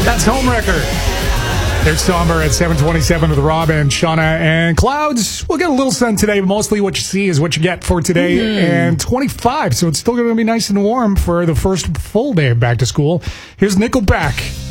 That's Homewrecker. There's Somber at 7:27 with Rob and Shauna. And clouds, we'll get a little sun today, but mostly what you see is what you get for today. And 25, so it's still going to be nice and warm for the first full day of back to school. Here's Nickelback.